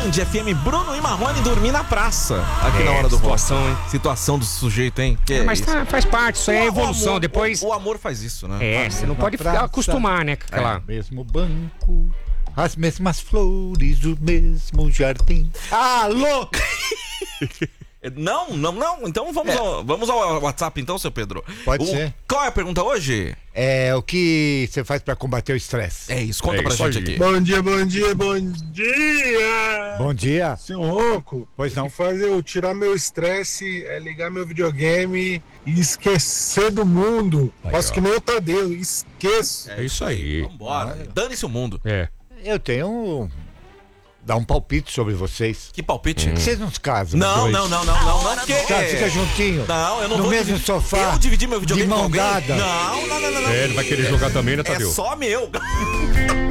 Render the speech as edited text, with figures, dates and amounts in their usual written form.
Band FM, Bruno e Marrone dormir na praça. Aqui na hora do situação, rock. hein? Situação do sujeito, hein? Que Mas isso? faz parte, isso aí é O evolução. amor- Depois. O amor faz isso, né? Você não pode praça. acostumar, né? Com aquela. Mesmo banco, as mesmas flores, o mesmo jardim. Alô! Não. Então vamos ao WhatsApp então, seu Pedro. Pode ser. Qual é a pergunta hoje? É o que você faz pra combater o estresse? É isso, conta É pra isso gente aí. aqui. Bom dia, bom dia, bom dia! Bom dia. Seu Ronco, Pois não. o que faz eu tirar meu estresse é ligar meu videogame e esquecer do mundo. Faço que nem o Tadeu, esqueço. É isso aí. Vambora. Dane-se o mundo. É. Eu tenho dar um palpite sobre vocês. Que palpite? Vocês não se casam? Não, os não, dois? porque... Tá, fica juntinho. Não, eu não no vou mesmo dividir- sofá. Eu dividi meu videogame de mão com alguém? dada. Não. Ele vai querer jogar também, né, É Tadeu? só meu.